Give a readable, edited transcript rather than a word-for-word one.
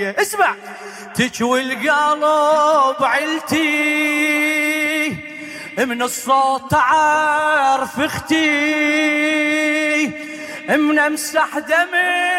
اسمع تجوي القلب عيلتي من الصوت تعرف اختي من امسح دمي